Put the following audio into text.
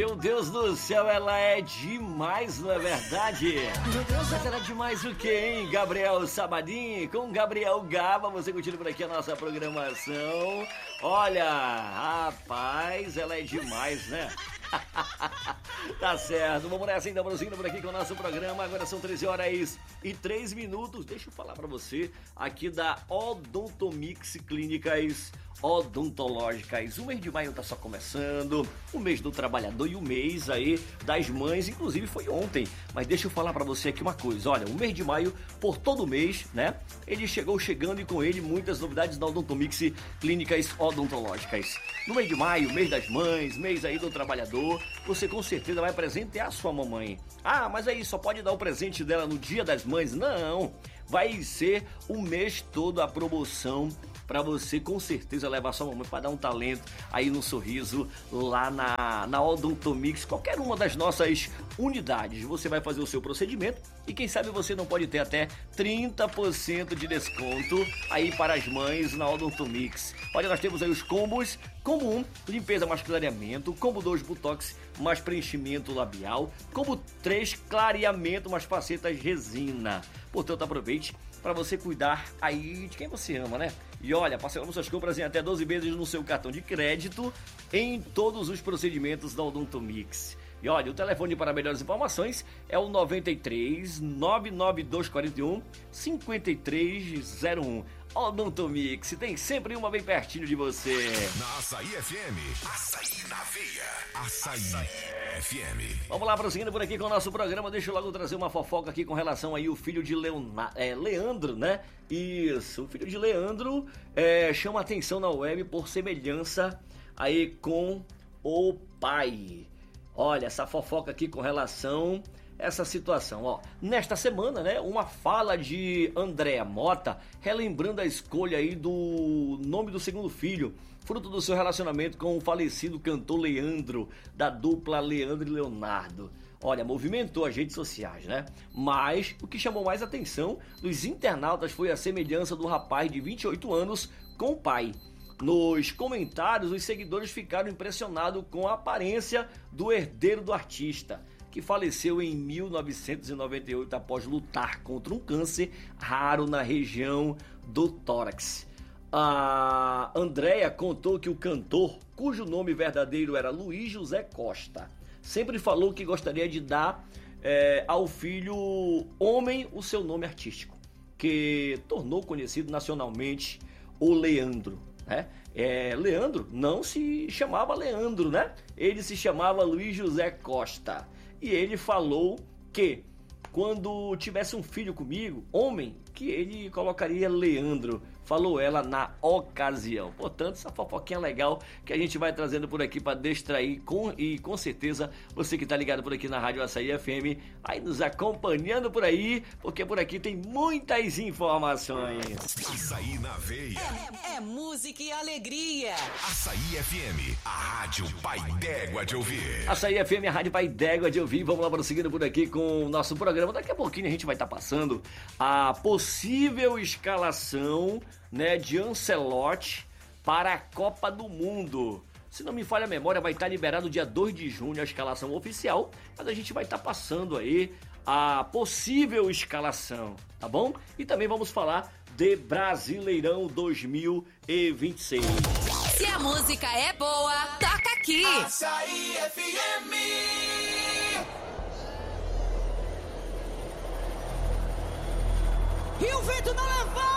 Meu Deus do céu, ela é demais, não é verdade? Meu Deus, mas ela é demais o quê, hein? Gabriel Sabadin, com Gabriel Gaba, você continua por aqui a nossa programação. Olha, rapaz, ela é demais, né? Tá certo, vamos nessa então, prosseguindo por aqui com o nosso programa. Agora são 13h03. Deixa eu falar pra você aqui da Odontomix Clínicas Odontológicas. O mês de maio tá só começando, o mês do trabalhador e o mês aí das mães, inclusive foi ontem. Mas deixa eu falar pra você aqui uma coisa, olha, o mês de maio, por todo mês, né, ele chegando e com ele muitas novidades da Odontomix Clínicas Odontológicas. No mês de maio, mês das mães, mês aí do trabalhador, você com certeza vai presentear a sua mamãe. Ah, mas aí só pode dar o presente dela no dia das mães? Não, vai ser o mês todo a promoção para você com certeza levar sua mamãe para dar um talento aí no sorriso lá na Odontomix, qualquer uma das nossas unidades. Você vai fazer o seu procedimento e quem sabe você não pode ter até 30% de desconto aí para as mães na Odontomix. Olha, nós temos aí os combos: combo 1, limpeza mais clareamento; combo 2, botox mais preenchimento labial; combo 3, clareamento mais facetas resina. Portanto, aproveite para você cuidar aí de quem você ama, né? E olha, parcelamos suas compras em até 12 vezes no seu cartão de crédito em todos os procedimentos da Odontomix. E olha, o telefone para melhores informações é o 93 99241 5301. Odontomix, tem sempre uma bem pertinho de você. Na Açaí FM, Açaí na veia, Açaí FM. Vamos lá, prosseguindo por aqui com o nosso programa. Deixa eu logo trazer uma fofoca aqui com relação aí o filho de Leandro, né? Isso, o filho de Leandro chama atenção na web por semelhança aí com o pai. Olha, essa fofoca aqui com relação a essa situação, ó. Nesta semana, né, uma fala de Andréa Mota, relembrando a escolha aí do nome do segundo filho, fruto do seu relacionamento com o falecido cantor Leandro, da dupla Leandro e Leonardo. Olha, movimentou as redes sociais, né? Mas o que chamou mais atenção dos internautas foi a semelhança do rapaz de 28 anos com o pai. Nos comentários, os seguidores ficaram impressionados com a aparência do herdeiro do artista, que faleceu em 1998 após lutar contra um câncer raro na região do tórax. A Andréa contou que o cantor, cujo nome verdadeiro era Luiz José Costa, sempre falou que gostaria de dar ao filho homem o seu nome artístico, que tornou conhecido nacionalmente o Leandro. Leandro não se chamava Leandro, né? Ele se chamava Luiz José Costa. E ele falou que quando tivesse um filho comigo, homem, que ele colocaria Leandro, falou ela na ocasião. Portanto, essa fofoquinha legal que a gente vai trazendo por aqui para distrair e com certeza você que tá ligado por aqui na Rádio Açaí FM, aí nos acompanhando por aí, porque por aqui tem muitas informações. Açaí na veia. É música e alegria. Açaí FM, a rádio pai d'égua de ouvir. Açaí FM, a rádio pai d'égua de ouvir. Vamos lá prosseguindo por aqui com o nosso programa. Daqui a pouquinho a gente vai estar passando a possível escalação, né, de Ancelotti para a Copa do Mundo. Se não me falha a memória, vai estar liberado dia 2 de junho a escalação oficial, mas a gente vai estar passando aí a possível escalação, tá bom? E também vamos falar de Brasileirão 2026. Se a música é boa, toca aqui. Açaí FM. E o vento não levou!